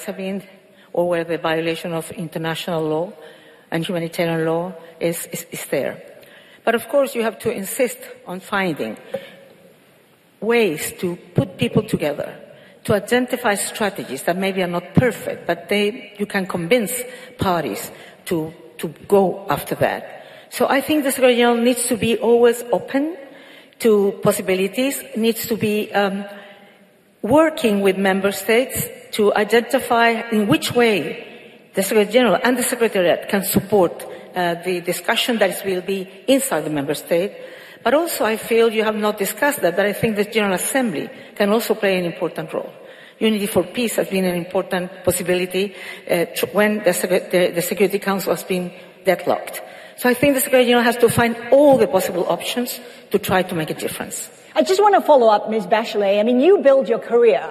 have been, or where the violation of international law and humanitarian law is there. But of course you have to insist on finding ways to put people together, to identify strategies that maybe are not perfect, but you can convince parties to go after that. So I think the Secretary General needs to be always open to possibilities, needs to be working with member states to identify in which way the Secretary General and the Secretariat can support the discussion that will be inside the member state. But also I feel you have not discussed that I think the General Assembly can also play an important role. Unity for Peace has been an important possibility when the Security Council has been deadlocked. So I think the Secretary General has to find all the possible options to try to make a difference. I just want to follow up, Ms. Bachelet. I mean, you build your career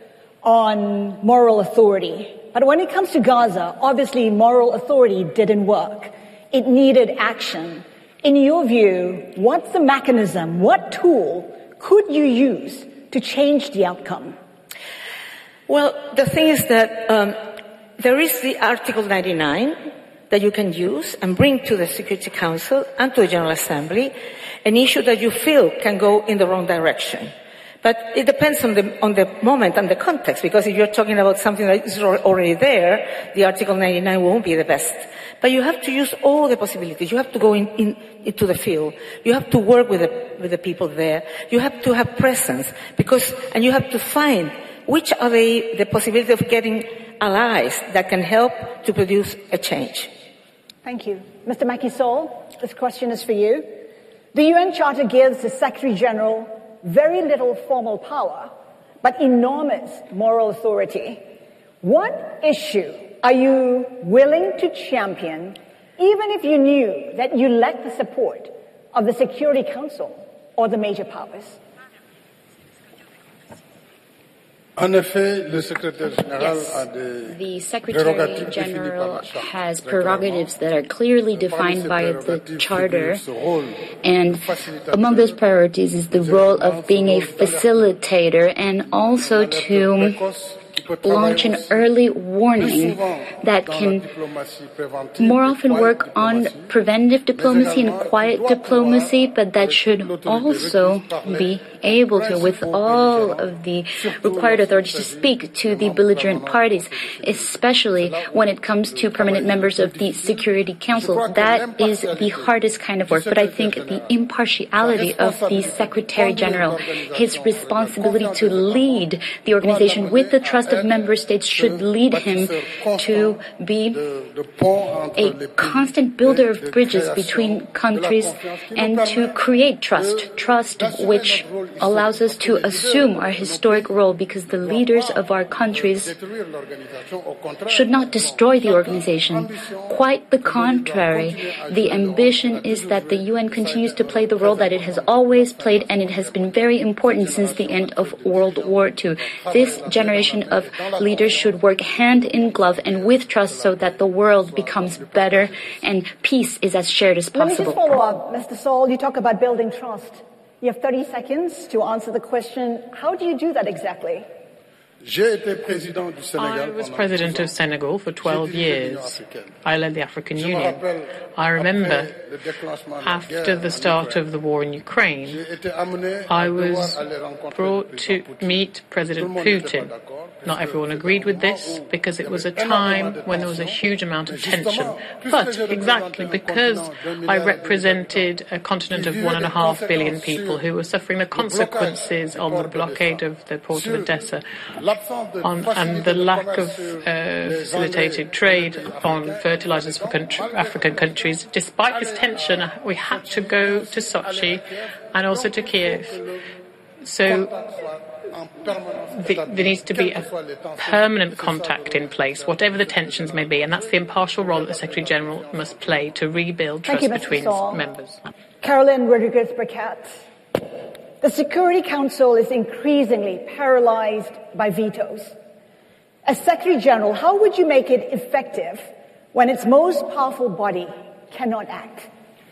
on moral authority. But when it comes to Gaza, obviously moral authority didn't work. It needed action. In your view, what's the mechanism, what tool could you use to change the outcome? Well, the thing is that there is the Article 99 that you can use and bring to the Security Council and to the General Assembly an issue that you feel can go in the wrong direction. But it depends on the moment and the context, because if you're talking about something that is already there, the Article 99 won't be the best. But you have to use all the possibilities. You have to go into the field. You have to work with the people there. You have to have presence, and you have to find which are the possibility of getting allies that can help to produce a change. Thank you. Mr. Macky Sall, this question is for you. The UN Charter gives the Secretary General very little formal power, but enormous moral authority. What issue are you willing to champion, even if you knew that you lacked the support of the Security Council or the major powers? Yes, the Secretary General has prerogatives that are clearly defined by the Charter, and among those priorities is the role of being a facilitator and also to launch an early warning that can more often work on preventive diplomacy and quiet diplomacy, but that should also be able to, with all of the required authority, to speak to the belligerent parties, especially when it comes to permanent members of the Security Council. That is the hardest kind of work, but I think the impartiality of the Secretary General, his responsibility to lead the organization with the trust of member states, should lead him to be a constant builder of bridges between countries and to create trust which allows us to assume our historic role, because the leaders of our countries should not destroy the organization. Quite the contrary. The ambition is that the UN continues to play the role that it has always played, and it has been very important since the end of World War II. This generation of leaders should work hand in glove and with trust so that the world becomes better and peace is as shared as possible. Let me just follow up. Mr. Sall, you talk about building trust. You have 30 seconds to answer the question. How do you do that exactly? I was president of Senegal for 12 years. I led the African Union. I remember after the start of the war in Ukraine, I was brought to meet President Putin. Not everyone agreed with this because it was a time when there was a huge amount of tension. But exactly because I represented a continent of 1.5 billion people who were suffering the consequences of the blockade of the port of Odessa, and the lack of facilitated trade on fertilizers for African countries. Despite this tension, we had to go to Sochi and also to Kiev. So there needs to be a permanent contact in place, whatever the tensions may be, and that's the impartial role that the Secretary General must play to rebuild trust between members. Caroline Rodriguez-Burkett. The Security Council is increasingly paralyzed by vetoes. As Secretary General, how would you make it effective when its most powerful body cannot act?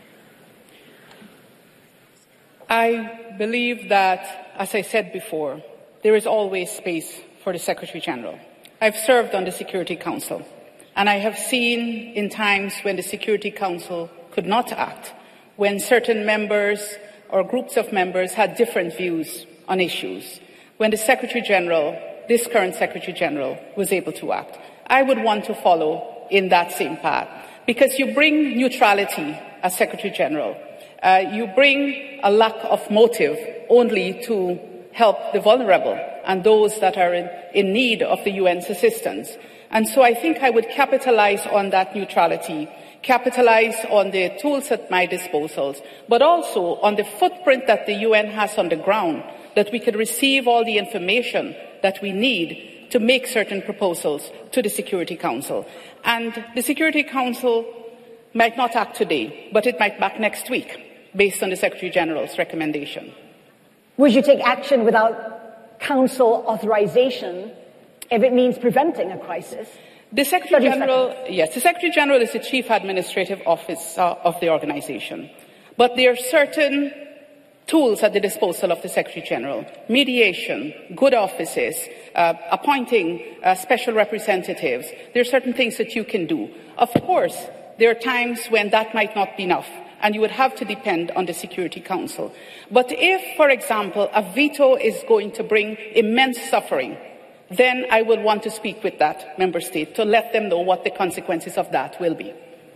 I believe that, as I said before, there is always space for the Secretary General. I've served on the Security Council, and I have seen in times when the Security Council could not act, when certain members or groups of members had different views on issues, when the Secretary General, this current Secretary General, was able to act. I would want to follow in that same path, because you bring neutrality as Secretary General. You bring a lack of motive only to help the vulnerable and those that are in need of the UN's assistance. And so I think I would capitalize on that neutrality, capitalize on the tools at my disposal, but also on the footprint that the UN has on the ground, that we could receive all the information that we need to make certain proposals to the Security Council. And the Security Council might not act today, but it might act next week, based on the Secretary General's recommendation. Would you take action without Council authorization if it means preventing a crisis? The Secretary General, yes, the Secretary General is the Chief Administrative Officer of the organization. But there are certain tools at the disposal of the Secretary General: mediation, good offices, appointing special representatives. There are certain things that you can do. Of course, there are times when that might not be enough, and you would have to depend on the Security Council. But if, for example, a veto is going to bring immense suffering, then I would want to speak with that member state to let them know what the consequences of that will be.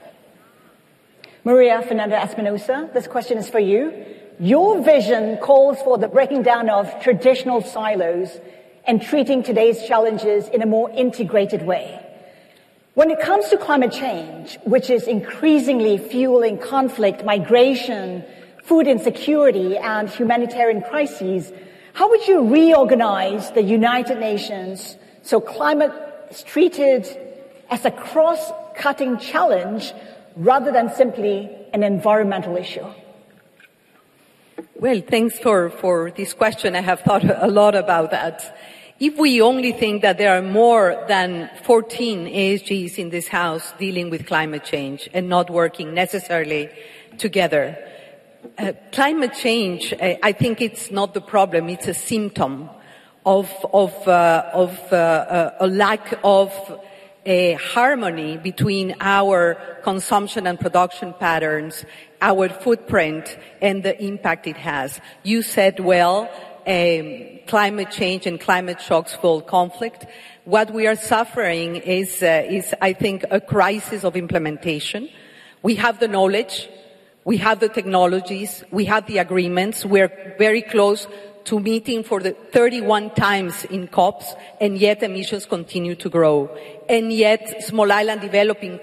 Maria Fernanda Espinosa, this question is for you. Your vision calls for the breaking down of traditional silos and treating today's challenges in a more integrated way. When it comes to climate change, which is increasingly fueling conflict, migration, food insecurity, and humanitarian crises, how would you reorganize the United Nations so climate is treated as a cross-cutting challenge rather than simply an environmental issue? Well, thanks for this question. I have thought a lot about that. If we only think that there are more than 14 ASGs in this House dealing with climate change and not working necessarily together, climate change, I think it's not the problem, it's a symptom of a lack of harmony between our consumption and production patterns, our footprint, and the impact it has. You said well, climate change and climate shocks fuel conflict. What we are suffering is I think, a crisis of implementation. We have the knowledge, we have the technologies, we have the agreements. We're very close to meeting for the 31 times in COPs, and yet emissions continue to grow. And yet small island developing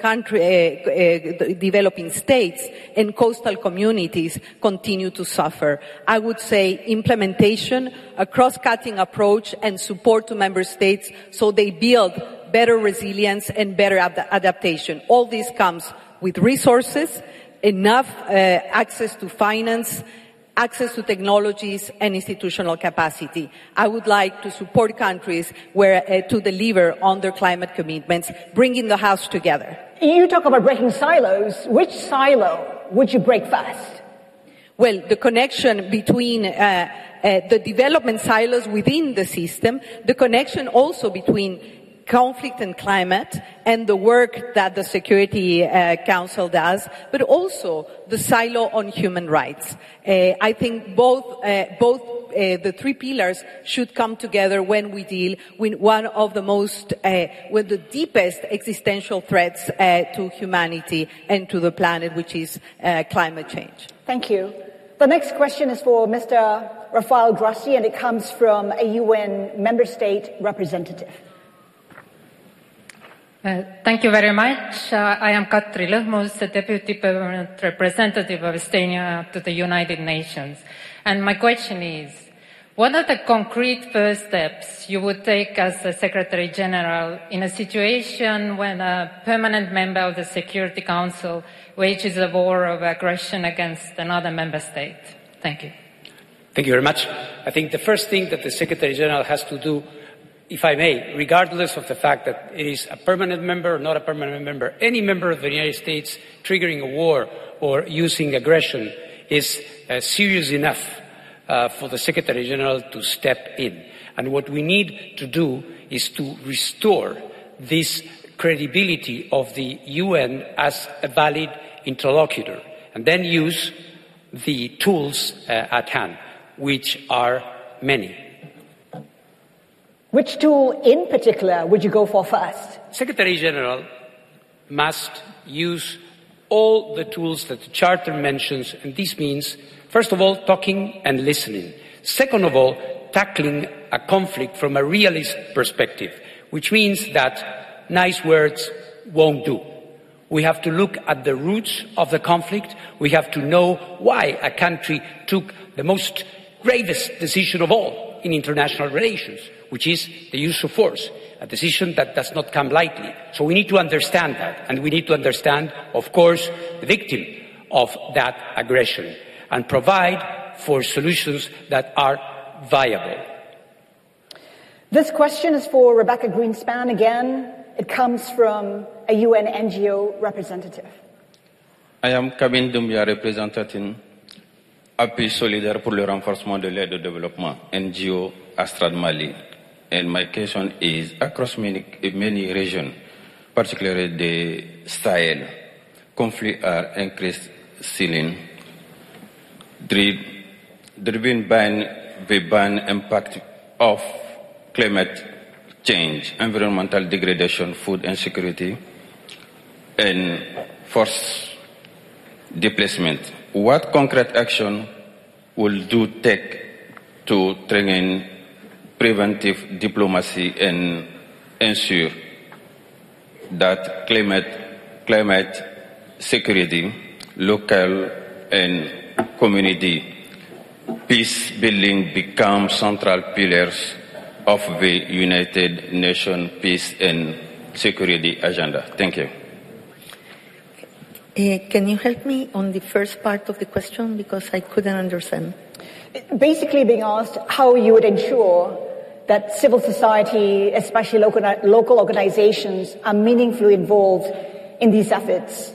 states and coastal communities continue to suffer. I would say implementation, a cross-cutting approach, and support to member states so they build better resilience and better adaptation. All this comes with resources, enough access to finance, access to technologies, and institutional capacity. I would like to support countries to deliver on their climate commitments, bringing the House together. You talk about breaking silos. Which silo would you break fast? Well, the connection between the development silos within the system, the connection also between conflict and climate, and the work that the Security Council does, but also the silo on human rights. I think both the three pillars should come together when we deal with one of the with the deepest existential threats to humanity and to the planet, which is climate change. Thank you. The next question is for Mr. Rafael Grossi, and it comes from a UN member state representative. Thank you very much. I am Katri Lõhmus, the Deputy Permanent Representative of Estonia to the United Nations. And my question is, what are the concrete first steps you would take as the Secretary General in a situation when a permanent member of the Security Council wages a war of aggression against another member state? Thank you. Thank you very much. I think the first thing that the Secretary General has to do, if I may, regardless of the fact that it is a permanent member or not a permanent member, any member of the United States triggering a war or using aggression is serious enough for the Secretary General to step in. And what we need to do is to restore this credibility of the UN as a valid interlocutor, and then use the tools at hand, which are many. Which tool in particular would you go for first? Secretary General must use all the tools that the Charter mentions, and this means, first of all, talking and listening. Second of all, tackling a conflict from a realist perspective, which means that nice words won't do. We have to look at the roots of the conflict. We have to know why a country took the most gravest decision of all in international relations, which is the use of force, a decision that does not come lightly. So we need to understand that, and we need to understand, of course, the victim of that aggression, and provide for solutions that are viable. This question is for Rebecca Greenspan again. It comes from a UN NGO representative. I am Kabin Doumbia, representing Appui Solidaire pour le renforcement de l'aide au développement, NGO Astrad Mali. And my question is, across many regions, particularly the Sahel, conflicts are increasing, driven by the impact of climate change, environmental degradation, food insecurity, and forced displacement. What concrete action will you take to strengthen preventive diplomacy and ensure that climate security, local and community peace building become central pillars of the United Nations peace and security agenda? Thank you. Can you help me on the first part of the question, because I couldn't understand? Basically being asked how you would ensure that civil society, especially local organizations, are meaningfully involved in these efforts.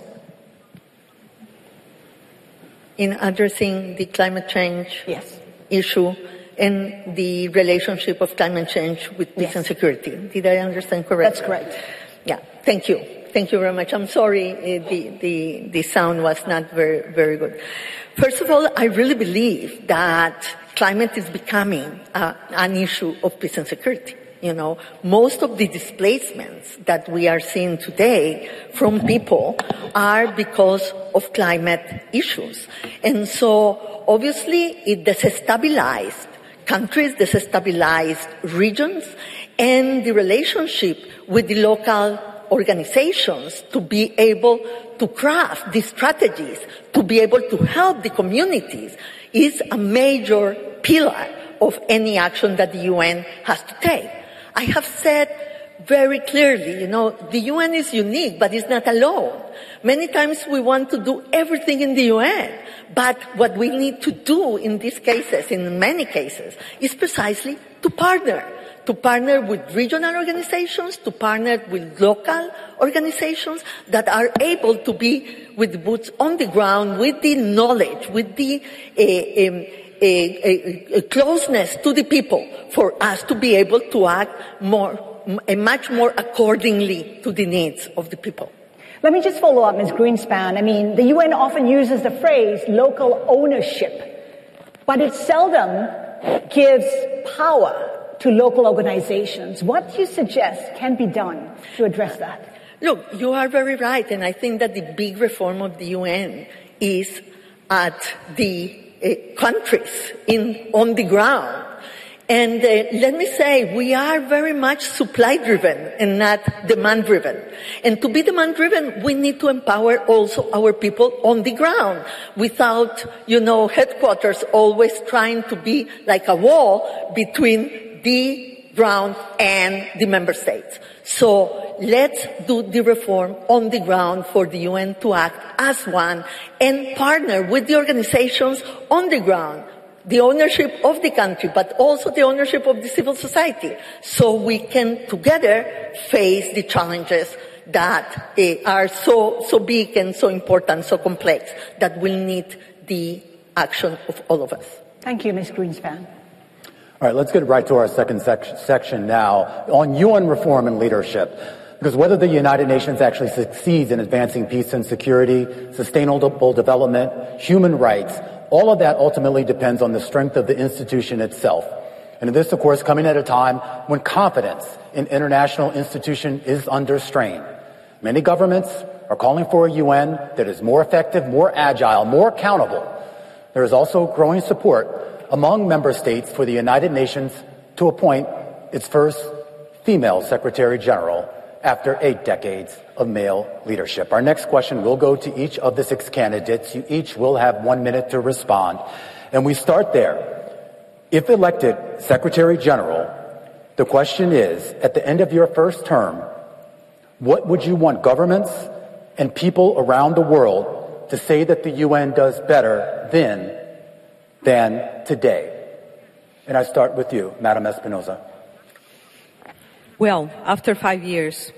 In addressing the climate change Yes. issue and the relationship of climate change with peace and security. Did I understand correctly? That's correct. Yeah, thank you. Thank you very much. I'm sorry the sound was not very, very good. First of all, I really believe that climate is becoming an issue of peace and security. You know, most of the displacements that we are seeing today from people are because of climate issues. And so, obviously, it destabilized countries, destabilized regions, and the relationship with the local organizations to be able to craft these strategies, to be able to help the communities, is a major pillar of any action that the UN has to take. I have said very clearly, you know, the UN is unique, but it's not alone. Many times we want to do everything in the UN, but what we need to do in these cases, in many cases, is precisely to partner with regional organizations, to partner with local organizations that are able to be with boots on the ground, with the knowledge, with the closeness to the people, for us to be able to act much more accordingly to the needs of the people. Let me just follow up, Ms. Greenspan. I mean, the UN often uses the phrase local ownership, but it seldom gives power to local organizations. What do you suggest can be done to address that? Look, you are very right, and I think that the big reform of the UN is at the countries on the ground. And let me say, we are very much supply-driven and not demand-driven. And to be demand-driven, we need to empower also our people on the ground without, headquarters always trying to be like a wall between the ground and the member states. So let's do the reform on the ground for the UN to act as one and partner with the organizations on the ground, the ownership of the country, but also the ownership of the civil society, so we can together face the challenges that are so big and so important, so complex, that will need the action of all of us. Thank you, Ms. Greenspan. All right, let's get right to our second section now on UN reform and leadership. Because whether the United Nations actually succeeds in advancing peace and security, sustainable development, human rights, all of that ultimately depends on the strength of the institution itself. And this, of course, coming at a time when confidence in international institutions is under strain. Many governments are calling for a UN that is more effective, more agile, more accountable. There is also growing support among member states for the United Nations to appoint its first female Secretary General after 8 decades of male leadership. Our next question will go to each of the 6 candidates. You each will have 1 minute to respond. And we start there. If elected Secretary General, the question is, at the end of your first term, what would you want governments and people around the world to say that the UN does better then than today? And I start with you, Madam Espinosa. Well, after 5 years,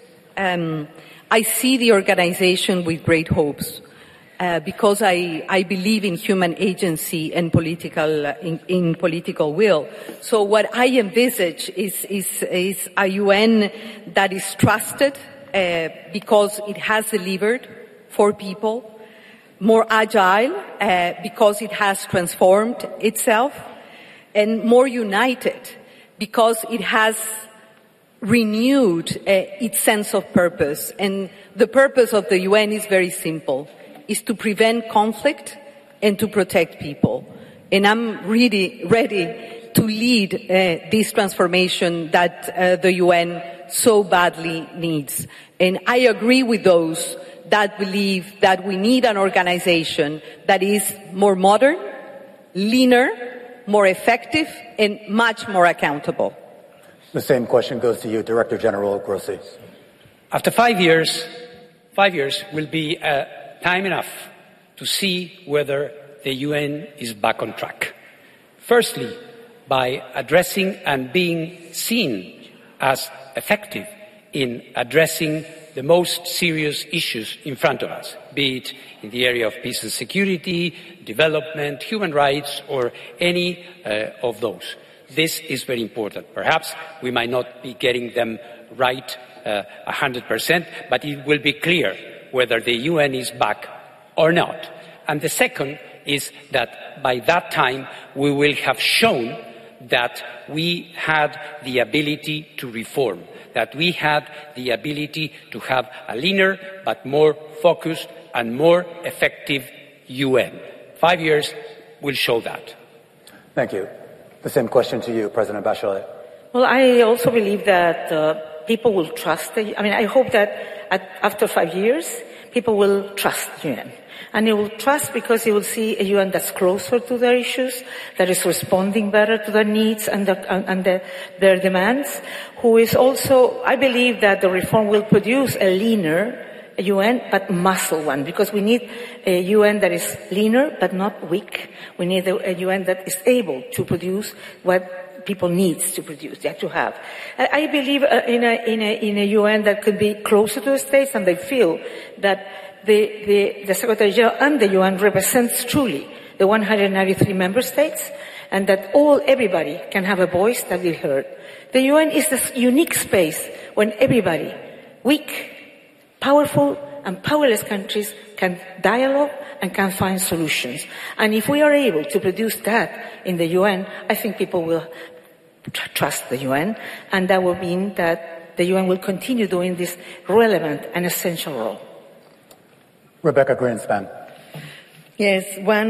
I see the organization with great hopes because I believe in human agency and in political will. So what I envisage is a UN that is trusted because it has delivered for people, more agile because it has transformed itself, and more united because it has renewed its sense of purpose. And the purpose of the UN is very simple, is to prevent conflict and to protect people. And I'm really ready to lead this transformation that the UN so badly needs. And I agree with those that believe that we need an organization that is more modern, leaner, more effective, and much more accountable. The same question goes to you, Director General Grossi. After 5 years will be time enough to see whether the UN is back on track. Firstly, by addressing and being seen as effective in addressing the most serious issues in front of us, be it in the area of peace and security, development, human rights, or any of those. This is very important. Perhaps we might not be getting them right 100%, but it will be clear whether the UN is back or not. And the second is that by that time we will have shown that we had the ability to reform, that we had the ability to have a leaner but more focused and more effective UN. 5 years will show that. Thank you. The same question to you, President Bachelet. Well, I also believe that people will trust I hope that after 5 years, people will trust the UN. And they will trust because they will see a UN that's closer to their issues, that is responding better to their needs and their demands, who is also, I believe that the reform will produce a leaner UN, but muscle one, because we need a UN that is leaner, but not weak. We need a UN that is able to produce what people need to produce, they have to have. I believe in a UN that could be closer to the states, and they feel that the Secretary General and the UN represents truly the 193 member states, and that everybody can have a voice that will be heard. The UN is this unique space when everybody, weak, powerful and powerless countries can dialogue and can find solutions. And if we are able to produce that in the UN, I think people will trust the UN, and that will mean that the UN will continue doing this relevant and essential role. Rebecca Greenspan. Yes,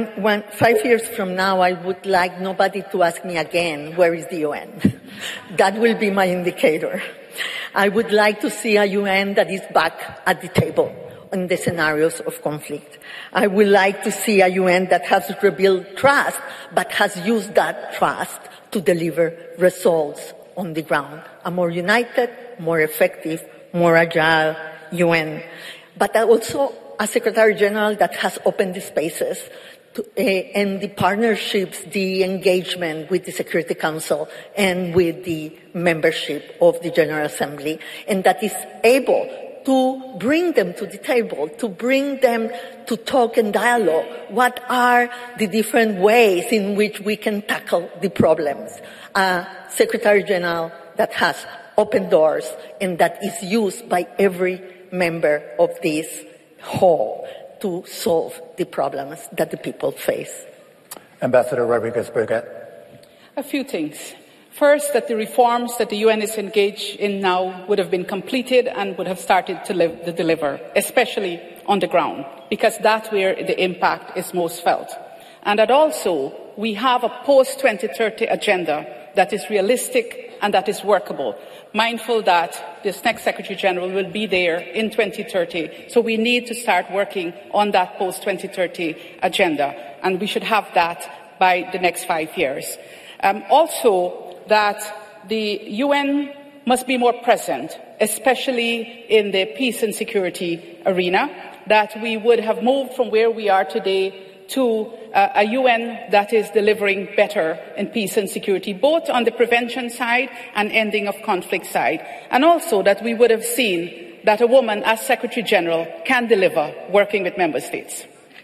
5 years from now, I would like nobody to ask me again, where is the UN? That will be my indicator. I would like to see a UN that is back at the table in the scenarios of conflict. I would like to see a UN that has rebuilt trust, but has used that trust to deliver results on the ground. A more united, more effective, more agile UN. But also a Secretary General that has opened the spaces and the partnerships, the engagement with the Security Council and with the membership of the General Assembly, and that is able to bring them to the table, to bring them to talk and dialogue. What are the different ways in which we can tackle the problems? A Secretary General that has open doors and that is used by every member of this hall to solve the problems that the people face. Ambassador Rodriguez-Burgett. A few things. First, that the reforms that the UN is engaged in now would have been completed and would have started to deliver, especially on the ground, because that's where the impact is most felt. And that also we have a post-2030 agenda that is realistic and that is workable, mindful that this next Secretary General will be there in 2030. So we need to start working on that post-2030 agenda, and we should have that by the next 5 years. Also, that the UN must be more present, especially in the peace and security arena, that we would have moved from where we are today to a UN that is delivering better in peace and security, both on the prevention side and ending of conflict side. And also that we would have seen that a woman as Secretary General can deliver working with member states.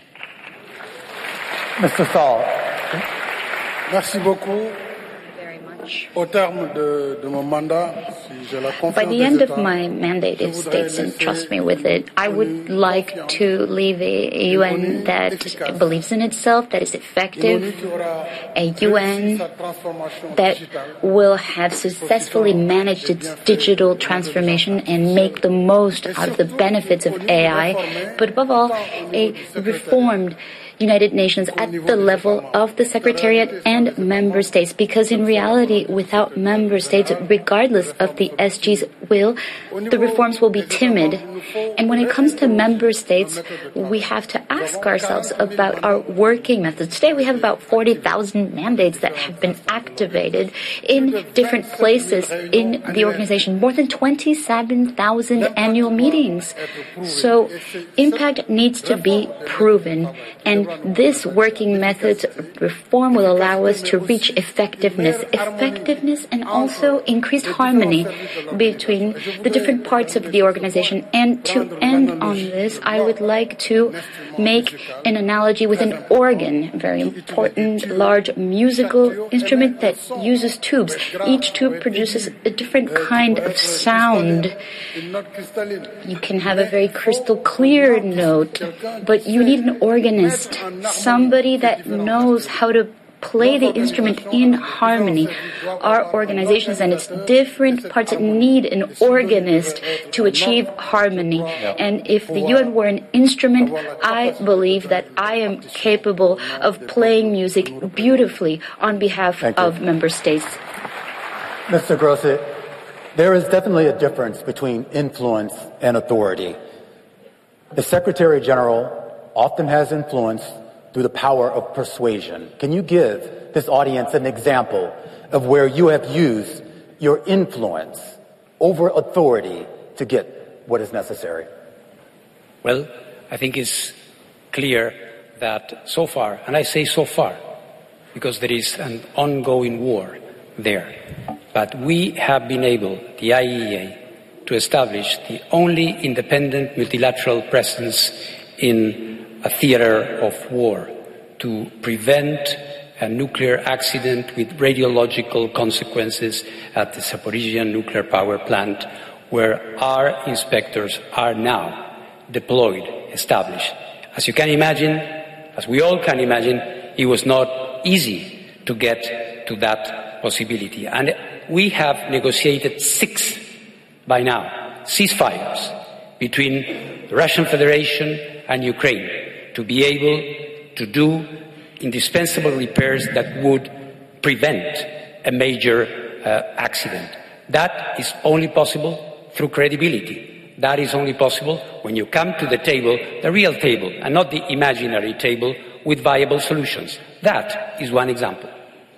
Mr. Saul. Merci beaucoup. By the end of my mandate, if states entrust me with it, I would like to leave a UN that believes in itself, that is effective, a UN that will have successfully managed its digital transformation and make the most out of the benefits of AI, but above all, a reformed United Nations at the level of the Secretariat and member states, because in reality, without member states, regardless of the SG's will, the reforms will be timid. And when it comes to member states, we have to ask ourselves about our working methods. Today we have about 40,000 mandates that have been activated in different places in the organization, more than 27,000 annual meetings. So impact needs to be proven, and this working methods reform will allow us to reach effectiveness and also increased harmony between the different parts of the organization. And to end on this, I would like to make an analogy with an organ, a very important, large musical instrument that uses tubes. Each tube produces a different kind of sound. You can have a very crystal clear note, but you need an organist, somebody that knows how to play the instrument in harmony. Our organizations and its different parts need an organist to achieve harmony. And if the UN were an instrument, I believe that I am capable of playing music beautifully on behalf of member states. Mr. Grossi, there is definitely a difference between influence and authority. The Secretary General often has influence through the power of persuasion. Can you give this audience an example of where you have used your influence over authority to get what is necessary? Well, I think it's clear that so far, and I say so far, because there is an ongoing war there, but we have been able, the IAEA, to establish the only independent multilateral presence in a theater of war to prevent a nuclear accident with radiological consequences at the Zaporizhzhia nuclear power plant, where our inspectors are now deployed, established. As you can imagine, as we all can imagine, it was not easy to get to that possibility. And we have negotiated 6 by now, ceasefires between the Russian Federation and Ukraine to be able to do indispensable repairs that would prevent a major accident. That is only possible through credibility. That is only possible when you come to the table, the real table, and not the imaginary table, with viable solutions. That is one example.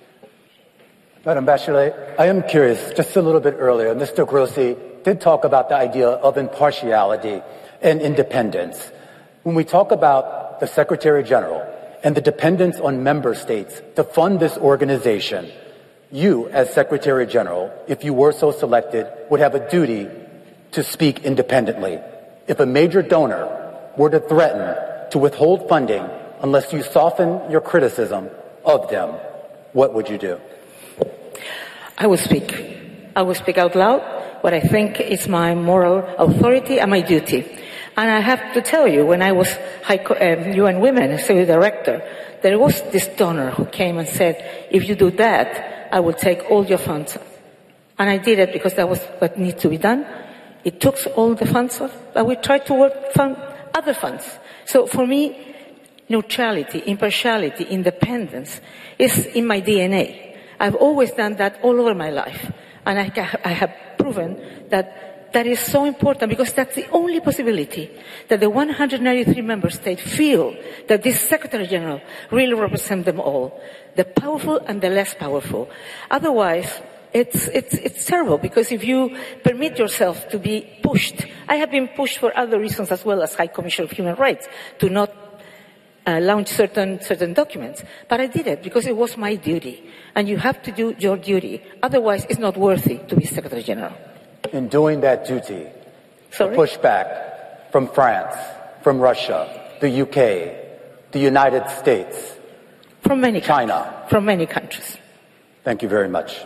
Madam Bachelet, I am curious, just a little bit earlier, Mr. Grossi did talk about the idea of impartiality and independence. When we talk about the Secretary General and the dependence on member states to fund this organization, you, as Secretary General, if you were so selected, would have a duty to speak independently. If a major donor were to threaten to withhold funding unless you soften your criticism of them, what would you do? I will speak. I will speak out loud what I think is my moral authority and my duty. And I have to tell you, when I was UN Women Civil Director, there was this donor who came and said, if you do that, I will take all your funds. And I did it because that was what needed to be done. It took all the funds off, but we tried to fund other funds. So for me, neutrality, impartiality, independence is in my DNA. I've always done that all over my life. And I have proven that that is so important because that's the only possibility that the 193 member states feel that this Secretary General really represents them all, the powerful and the less powerful. Otherwise, it's terrible because if you permit yourself to be pushed, I have been pushed for other reasons as well as High Commissioner of Human Rights to not launch certain documents. But I did it because it was my duty. And you have to do your duty. Otherwise, it's not worthy to be Secretary General. In doing that duty, the pushback from France, from Russia, the UK, the United States, from many China, countries. From many countries. Thank you very much.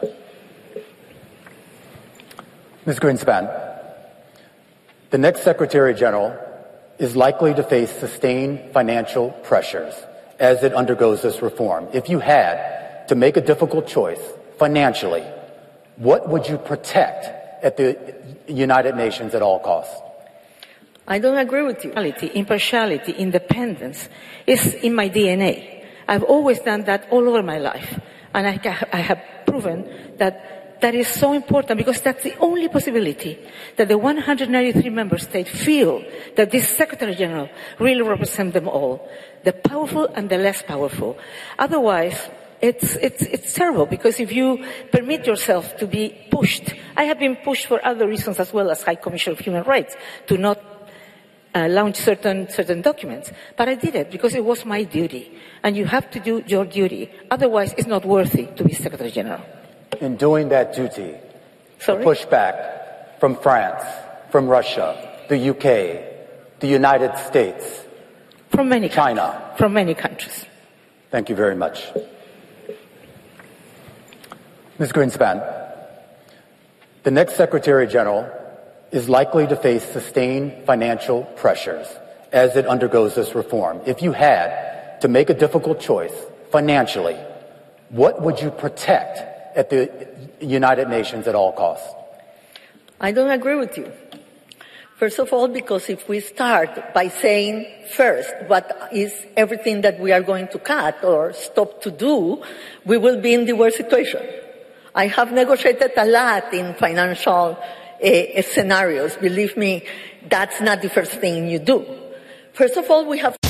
Ms. Greenspan, the next Secretary General is likely to face sustained financial pressures as it undergoes this reform. If you had to make a difficult choice financially, what would you protect at the United Nations at all costs? I don't agree with you. Impartiality, independence is in my DNA. I've always done that all over my life. And I have proven that that is so important because that's the only possibility that the 193 member states feel that this Secretary General really represents them all, the powerful and the less powerful. Otherwise, it's terrible because if you permit yourself to be pushed, I have been pushed for other reasons as well as High Commissioner of Human Rights to not launch certain documents. But I did it because it was my duty. And you have to do your duty. Otherwise, it's not worthy to be Secretary General. In doing that duty, the pushback from France, from Russia, the UK, the United States, from many China, from many countries. Thank you very much. Ms. Greenspan, the next Secretary General is likely to face sustained financial pressures as it undergoes this reform. If you had to make a difficult choice financially, what would you protect at the United Nations at all costs? I don't agree with you. First of all, because if we start by saying first what is everything that we are going to cut or stop to do, we will be in the worst situation. I have negotiated a lot in financial scenarios. Believe me, that's not the first thing you do. First of all, we have